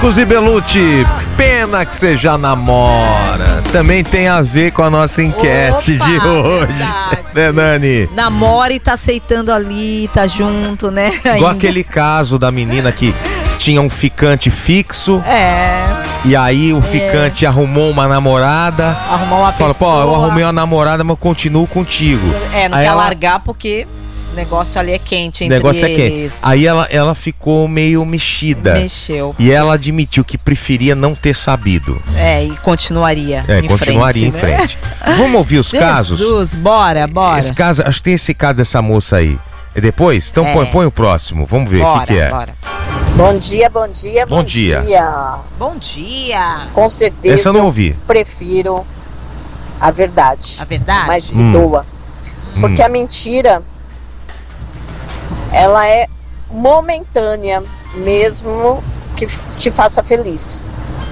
Marcos e Belucci, pena que você já namora. Também tem a ver com a nossa enquete de hoje. Né, Nani? Namora e tá aceitando ali, tá junto, né? Igual aquele caso da menina que tinha um ficante fixo. E aí o ficante arrumou uma namorada. Arrumou uma pessoa. Fala, pô, eu arrumei uma namorada, mas eu continuo contigo. Não aí quer largar porque o negócio ali é quente entre negócio eles. É quente. Aí ela ficou meio mexida. Mexeu. E ela admitiu que preferia não ter sabido. E continuaria em frente. Vamos ouvir os casos? Jesus, bora. Esse caso, acho que tem esse caso dessa moça aí. É depois? Então põe o próximo. Vamos ver o que é. Bora. Bom dia. Bom dia. Bom dia. Com certeza. Essa eu não ouvi. Prefiro a verdade. A verdade? Mais que doa. Porque a mentira, ela é momentânea, mesmo que te faça feliz.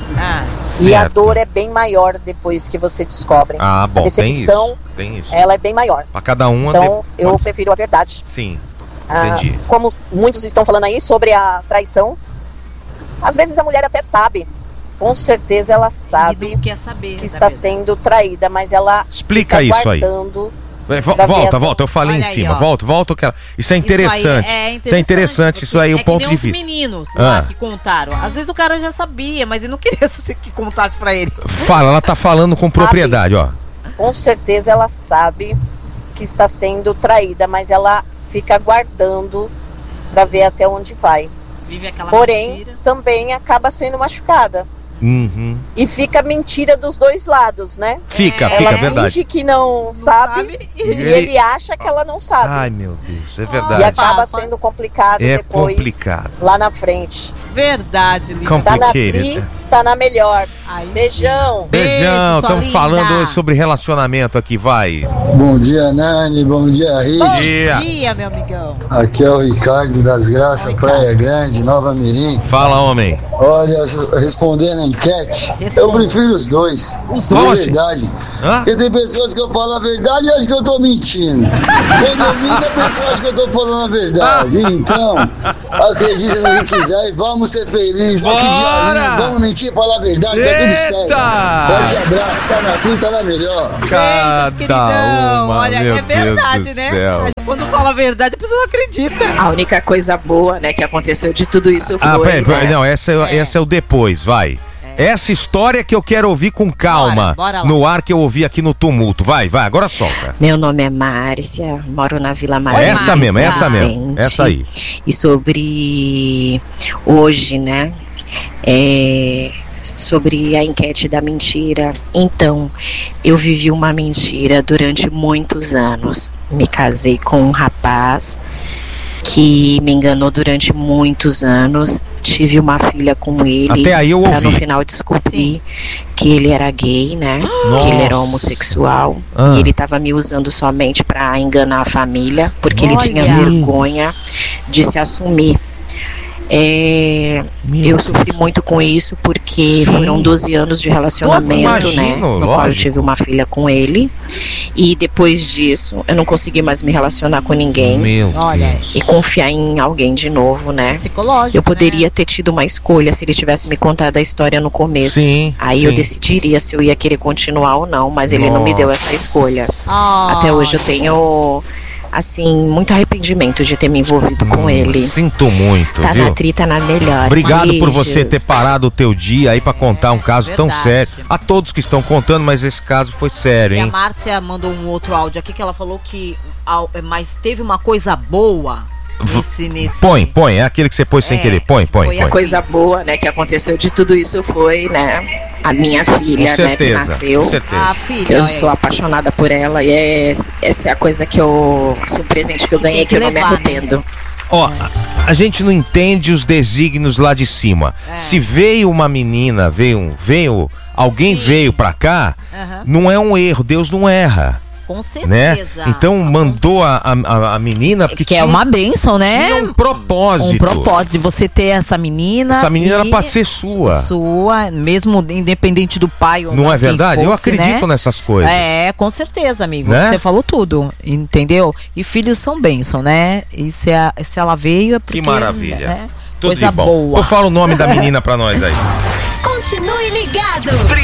E a dor é bem maior depois que você descobre. Bom, a decepção, tem isso. ela é bem maior. Pra cada um. Então, eu prefiro a verdade. Sim, entendi. Como muitos estão falando aí sobre a traição, às vezes a mulher até sabe. Com certeza ela sabe que está sendo traída, mas ela explica fica isso guardando. Volta, eu falei em cima. Volta. Isso é interessante. Isso é interessante, isso aí, o ponto de vista. Os meninos lá que contaram. Às vezes o cara já sabia, mas ele não queria que contasse pra ele. Fala, ela tá falando com propriedade, ó. Com certeza ela sabe que está sendo traída, mas ela fica guardando pra ver até onde vai. Vive aquela Porém, mentira. Também acaba sendo machucada. E fica mentira dos dois lados, né? Fica verdade. Ela finge que não sabe e ele acha que ela não sabe. Ai, meu Deus, é verdade. E acaba sendo complicado depois, lá na frente. Verdade, Lívia. Tá na tri, tá na melhor. Beijão. Beijão, estamos falando hoje sobre relacionamento aqui, vai. Bom dia, Nani, bom dia, Rick. Bom dia, meu amigão. Aqui é o Ricardo das Graças, Praia Grande, Nova Mirim. Fala, homem. Olha, respondendo a enquete, eu prefiro os dois. Os dois? De verdade. Porque tem pessoas que eu falo a verdade e acham que eu tô mentindo. Quando eu minto, a pessoa acha que eu tô falando a verdade. Então, acredita no que quiser e vamos ser felizes. Olha que dia lindo, vamos mentir e falar a verdade, tá tudo certo. Forte abraço, tá na tri, tá na melhor. Cada uma, olha, meu é verdade, Deus né? do céu. Quando fala a verdade, a pessoa não acredita. A única coisa boa, né, que aconteceu de tudo isso foi... Peraí, não, essa é o depois, vai. Essa história que eu quero ouvir com calma. Bora lá. No ar que eu ouvi aqui no tumulto. Vai, agora solta. Meu nome é Márcia, moro na Vila Maria. Essa mesmo, essa aí. E sobre hoje, né, sobre a enquete da mentira. Então, eu vivi uma mentira durante muitos anos. Me casei com um rapaz que me enganou durante muitos anos. Tive uma filha com ele. Até aí eu ouvi. Pra no final descobrir que ele era gay, né? Nossa. Que ele era homossexual. E ele tava me usando somente pra enganar a família, porque ele tinha vergonha de se assumir. Eu sofri muito com isso porque foram 12 anos de relacionamento, né? No qual eu tive uma filha com ele. E depois disso, eu não consegui mais me relacionar com ninguém. Meu Deus. E confiar em alguém de novo, né? Psicológico, eu poderia ter tido uma escolha se ele tivesse me contado a história no começo. Aí eu decidiria se eu ia querer continuar ou não, mas ele não me deu essa escolha. Até hoje eu tenho... assim, muito arrependimento de ter me envolvido com ele. Sinto muito, tá viu? Na tri, tá na melhor. Obrigado por você ter parado o teu dia aí pra contar um caso tão sério. A todos que estão contando, mas esse caso foi sério, hein? E a Márcia mandou um outro áudio aqui que ela falou que mas teve uma coisa boa nesse... Põe, é aquele que você pôs sem querer. Põe. A coisa boa, né, que aconteceu de tudo isso foi, né, a minha filha, com certeza, né, que nasceu. Com certeza. A filha, que eu sou apaixonada por ela e essa é a coisa que eu... assim, o presente que eu ganhei que eu não me arrependo. Ó, a gente não entende os desígnios lá de cima. Se veio uma menina, alguém veio pra cá, não é um erro, Deus não erra. Com certeza. Né? Então mandou a menina porque que é uma bênção, né? Tinha um propósito. Um propósito de você ter essa menina. Essa menina era pra ser sua. Sua, mesmo independente do pai ou não. Não é verdade? Fosse, eu acredito nessas coisas. Com certeza, amigo. Né? Você falou tudo, entendeu? E filhos são bênção, né? E se ela veio é porque... Que maravilha. Tudo de bom. Então fala o nome da menina pra nós aí. Continue ligado.